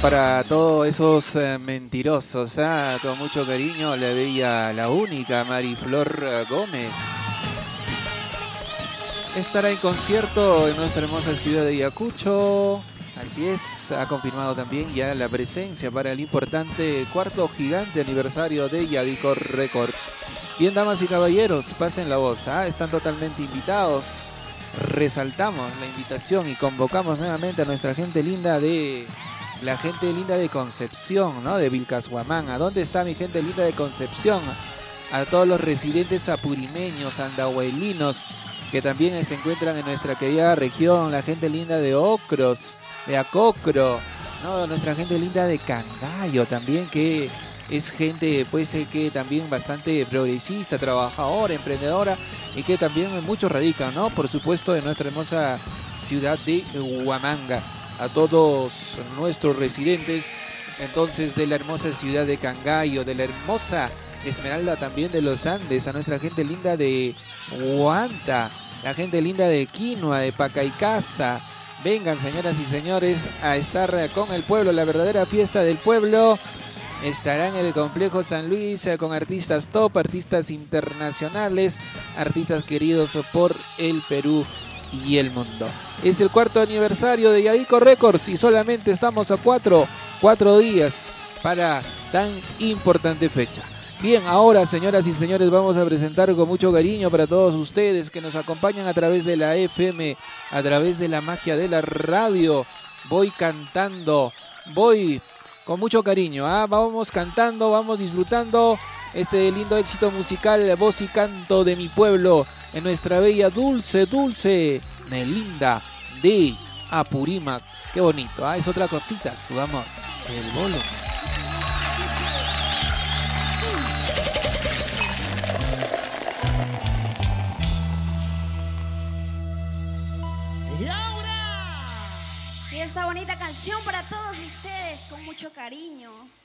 para todos esos mentirosos, con mucho cariño la bella, la única Mariflor Gómez. Estará en concierto en nuestra hermosa ciudad de Ayacucho. Así es, ha confirmado también ya la presencia para el importante cuarto gigante aniversario de Yadico Records. Bien, damas y caballeros, pasen la voz, están totalmente invitados. Resaltamos la invitación y convocamos nuevamente a nuestra gente linda de... La gente linda de Concepción, ¿no? De Vilcashuamán. ¿A dónde está mi gente linda de Concepción? A todos los residentes apurimeños, andahuaylinos, que también se encuentran en nuestra querida región. La gente linda de Ocros, de Acocro, ¿no? Nuestra gente linda de Cangallo también, que es gente pues que también bastante progresista, trabajadora, emprendedora y que también muchos radican, ¿no? Por supuesto, en nuestra hermosa ciudad de Huamanga. A todos nuestros residentes entonces de la hermosa ciudad de Cangallo, de la hermosa Esmeralda también de los Andes, a nuestra gente linda de Huanta, la gente linda de Quinoa, de Pacaicasa. Vengan, señoras y señores, a estar con el pueblo, la verdadera fiesta del pueblo. Estará en el Complejo San Luis con artistas top, artistas internacionales, artistas queridos por el Perú y el mundo. Es el cuarto aniversario de Yadico Records y solamente estamos a cuatro días para tan importante fecha. Bien, ahora, señoras y señores, vamos a presentar con mucho cariño para todos ustedes que nos acompañan a través de la FM, a través de la magia de la radio. Voy cantando, voy con mucho cariño, vamos cantando, vamos disfrutando este lindo éxito musical, voz y canto de mi pueblo, en nuestra bella dulce Melinda de Apurímac. Qué bonito, es otra cosita, subamos el volumen. Y esta bonita canción para todos ustedes con mucho cariño.